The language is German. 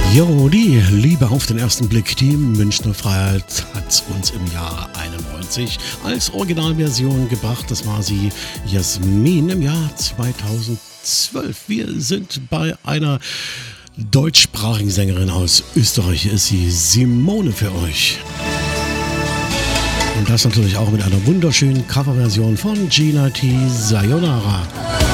Jo, die Liebe auf den ersten Blick, die Münchner Freiheit hat uns im Jahr 91 als Originalversion gebracht. Das war sie, Jasmin, im Jahr 2012. Wir sind bei einer deutschsprachigen Sängerin aus Österreich. Hier ist sie, Simone, für euch. Und das natürlich auch mit einer wunderschönen Coverversion von Gina T. Sayonara.